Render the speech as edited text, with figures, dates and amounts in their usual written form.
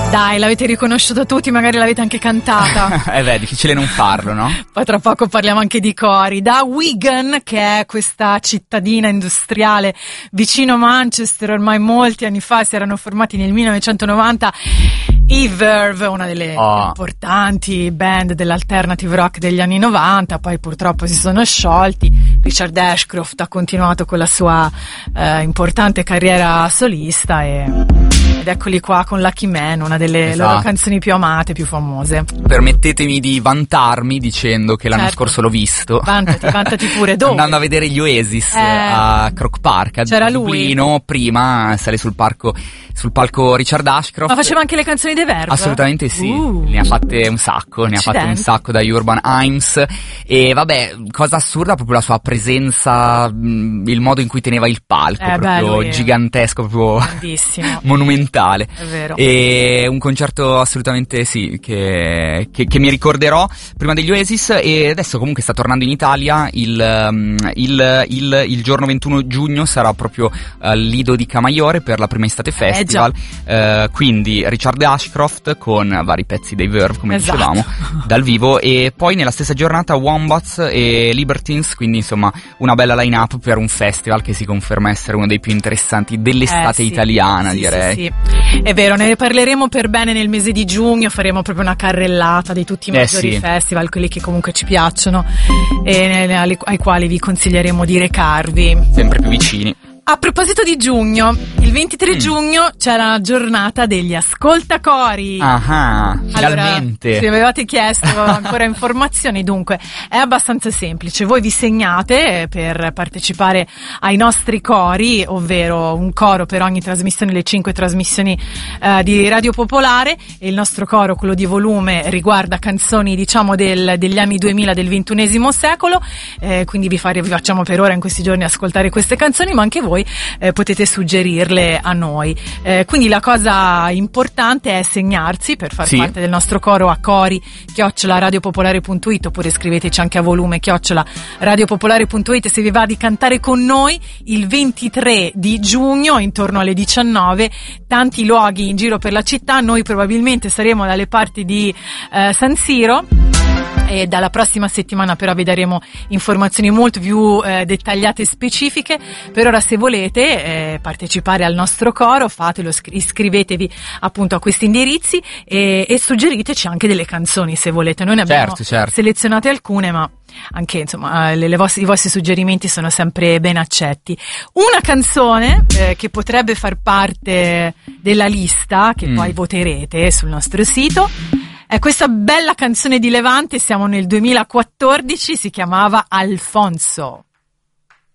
Dai, l'avete riconosciuta tutti, magari l'avete anche cantata. Beh, difficile non farlo, no? Poi tra poco parliamo anche di cori. Da Wigan, che è questa cittadina industriale vicino Manchester, ormai molti anni fa, si erano formati nel 1990 i Verve, una delle importanti band dell'alternative rock degli anni 90, poi purtroppo si sono sciolti. Richard Ashcroft ha continuato con la sua importante carriera solista ed eccoli qua con Lucky Man, una delle loro canzoni più amate, più famose. Permettetemi di vantarmi dicendo che l'anno scorso l'ho visto. Vantati pure. Dove? Andando a vedere gli Oasis a Croke Park, c'era Dublino, lui? Prima sale sul palco Richard Ashcroft. Ma faceva anche le canzoni dei Verve? Assolutamente sì, ne ha fatte un sacco, da Urban Himes. E vabbè, cosa assurda, proprio la sua presenza, il modo in cui teneva il palco, proprio gigantesco, proprio grandissimo, monumentale. È vero. E un concerto assolutamente sì, che mi ricorderò prima degli Oasis. E adesso comunque sta tornando in Italia il giorno 21 giugno, sarà proprio al Lido di Camaiore per la prima estate festival. Quindi Richard Ashcroft con vari pezzi dei Verve, come dicevamo, dal vivo, e poi nella stessa giornata Wombats e Libertines, quindi insomma una bella line-up per un festival che si conferma essere uno dei più interessanti dell'estate italiana, direi. Sì. È vero, ne parleremo per bene nel mese di giugno, faremo proprio una carrellata di tutti i maggiori festival, quelli che comunque ci piacciono e ai quali vi consiglieremo di recarvi. Sempre più vicini. A proposito di giugno, il 23 giugno c'è la giornata degli ascoltacori. Finalmente. Allora, se avevate chiesto ancora informazioni, dunque è abbastanza semplice. Voi vi segnate per partecipare ai nostri cori, ovvero un coro per ogni trasmissione, le 5 trasmissioni di Radio Popolare, e il nostro coro, quello di volume, riguarda canzoni diciamo degli anni 2000 del XXI secolo, quindi vi facciamo per ora in questi giorni ascoltare queste canzoni, ma anche voi potete suggerirle a noi. Quindi la cosa importante è segnarsi per far parte del nostro coro a cori@radiopopolare.it, oppure scriveteci anche a volume @radiopopolare.it se vi va di cantare con noi il 23 di giugno intorno alle 19. Tanti luoghi in giro per la città, noi probabilmente saremo dalle parti di San Siro. E dalla prossima settimana però vi daremo informazioni molto più dettagliate e specifiche. Per ora, se volete partecipare al nostro coro, fatelo, iscrivetevi appunto a questi indirizzi e suggeriteci anche delle canzoni se volete. Noi ne abbiamo selezionate alcune, ma anche insomma i vostri suggerimenti sono sempre ben accetti. Una canzone che potrebbe far parte della lista che poi voterete sul nostro sito è questa bella canzone di Levante, siamo nel 2014, si chiamava Alfonso.